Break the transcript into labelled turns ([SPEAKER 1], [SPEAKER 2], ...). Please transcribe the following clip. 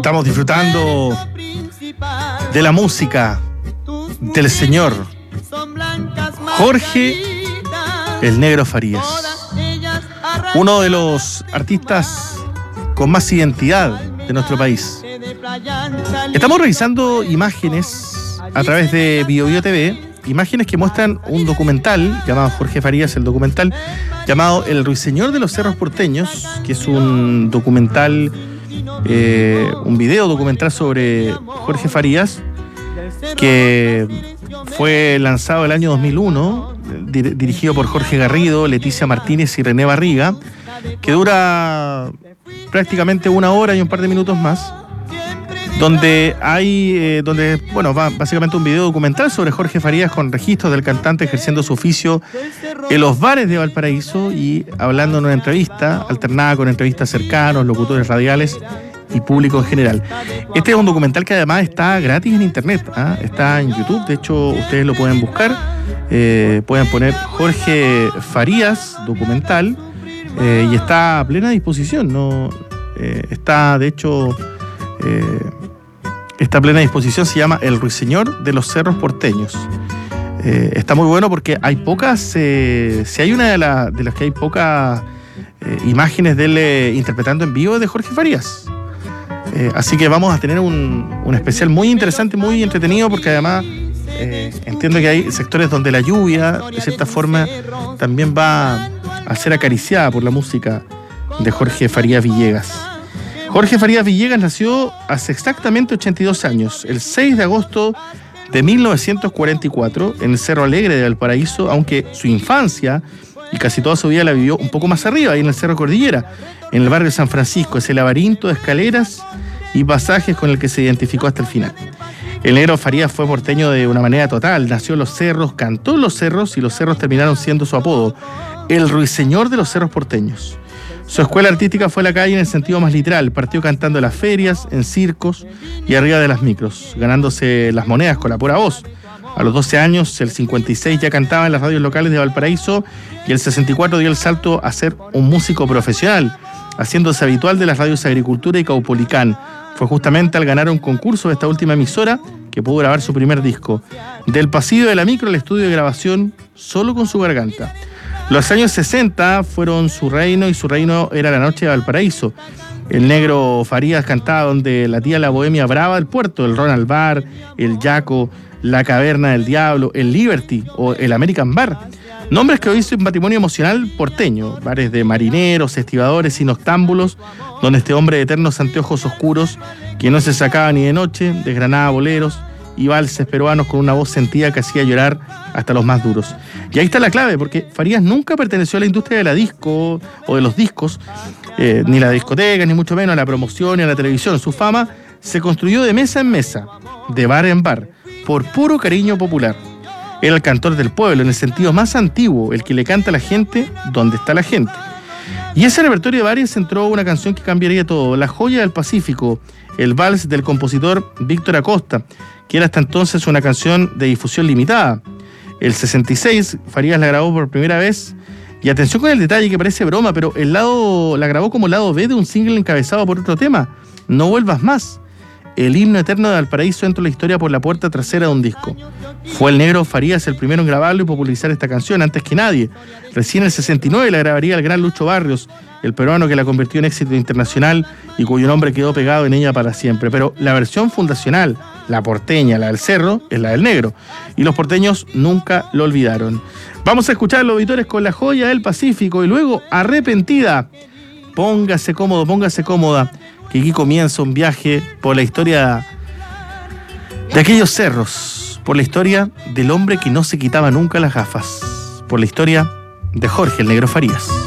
[SPEAKER 1] Estamos disfrutando de la música del señor Jorge el Negro Farías, uno de los artistas con más identidad de nuestro país. Estamos revisando imágenes a través de BioBio TV, imágenes que muestran un documental llamado Jorge Farías, el documental llamado El Ruiseñor de los Cerros Porteños, que es un documental, un video documental sobre Jorge Farías, que fue lanzado el año 2001, dirigido por Jorge Garrido, Leticia Martínez y René Barriga, que dura prácticamente 1 hora y un par de minutos más, donde hay, básicamente un video documental sobre Jorge Farías con registros del cantante ejerciendo su oficio en los bares de Valparaíso y hablando en una entrevista, alternada con entrevistas cercanos, locutores radiales y público en general. Este es un documental que además está gratis en internet, está en YouTube, de hecho ustedes lo pueden buscar, pueden poner Jorge Farías documental y está a plena disposición, ¿no? Está de hecho... Esta plena disposición se llama El Ruiseñor de los Cerros Porteños. Está muy bueno porque hay pocas, si hay una de las que hay pocas imágenes de él interpretando en vivo, de Jorge Farías. Así que vamos a tener un especial muy interesante, muy entretenido, porque además entiendo que hay sectores donde la lluvia, de cierta forma, también va a ser acariciada por la música de Jorge Farías Villegas. Jorge Farías Villegas nació hace exactamente 82 años, el 6 de agosto de 1944, en el Cerro Alegre de Valparaíso, aunque su infancia y casi toda su vida la vivió un poco más arriba, ahí en el Cerro Cordillera, en el barrio de San Francisco, ese laberinto de escaleras y pasajes con el que se identificó hasta el final. El Negro Farías fue porteño de una manera total, nació en los cerros, cantó en los cerros y los cerros terminaron siendo su apodo, el Ruiseñor de los Cerros Porteños. Su escuela artística fue la calle en el sentido más literal, partió cantando en las ferias, en circos y arriba de las micros, ganándose las monedas con la pura voz. A los 12 años, el 56 ya cantaba en las radios locales de Valparaíso y el 64 dio el salto a ser un músico profesional, haciéndose habitual de las radios Agricultura y Caupolicán. Fue justamente al ganar un concurso de esta última emisora que pudo grabar su primer disco. Del pasillo de la micro al estudio de grabación, solo con su garganta. Los años 60 fueron su reino y su reino era la noche de Valparaíso. El Negro Farías cantaba donde latía la bohemia brava del puerto, el Ronald Bar, el Yaco, la Caverna del Diablo, el Liberty o el American Bar. Nombres que hoy son un patrimonio emocional porteño, bares de marineros, estibadores y noctámbulos, donde este hombre de eternos anteojos oscuros, que no se sacaba ni de noche, desgranaba boleros y valses peruanos con una voz sentida que hacía llorar hasta los más duros. Y ahí está la clave, porque Farías nunca perteneció a la industria de la disco o de los discos, ni la discoteca, ni mucho menos a la promoción ni a la televisión. Su fama se construyó de mesa en mesa, de bar en bar, por puro cariño popular. Era el cantor del pueblo, en el sentido más antiguo, el que le canta a la gente donde está la gente. Y ese repertorio de bares entró una canción que cambiaría todo, La Joya del Pacífico, el vals del compositor Víctor Acosta, que era hasta entonces una canción de difusión limitada. El 66, Farías la grabó por primera vez, y atención con el detalle que parece broma, pero la grabó como lado B de un single encabezado por otro tema, No Vuelvas Más. El himno eterno de Valparaíso entró en la historia por la puerta trasera de un disco. Fue el Negro Farías el primero en grabarlo y popularizar esta canción antes que nadie. Recién en el 69 la grabaría el gran Lucho Barrios, el peruano que la convirtió en éxito internacional y cuyo nombre quedó pegado en ella para siempre. Pero la versión fundacional, la porteña, la del cerro, es la del Negro. Y los porteños nunca lo olvidaron. Vamos a escuchar a los auditores con La Joya del Pacífico y luego Arrepentida. Póngase cómodo, póngase cómoda, que aquí comienza un viaje por la historia de aquellos cerros, por la historia del hombre que no se quitaba nunca las gafas, por la historia de Jorge el Negro Farías.